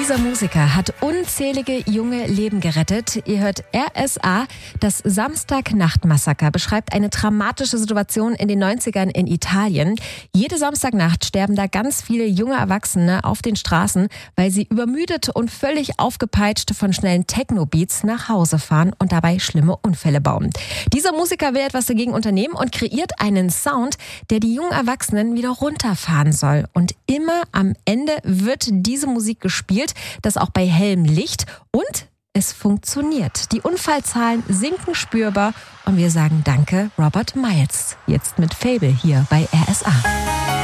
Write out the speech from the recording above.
Dieser Musiker hat unzählige junge Leben gerettet. Ihr hört RSA. Das Samstagnacht-Massaker beschreibt eine dramatische Situation in den 90ern in Italien. Jede Samstagnacht sterben da ganz viele junge Erwachsene auf den Straßen, weil sie übermüdet und völlig aufgepeitscht von schnellen Techno-Beats nach Hause fahren und dabei schlimme Unfälle bauen. Dieser Musiker will etwas dagegen unternehmen und kreiert einen Sound, der die jungen Erwachsenen wieder runterfahren soll. Und immer am Ende wird diese Musik gespielt, das auch bei hellem Licht, und es funktioniert. Die Unfallzahlen sinken spürbar und wir sagen Danke, Robert Miles. Jetzt mit Fable hier bei RSA.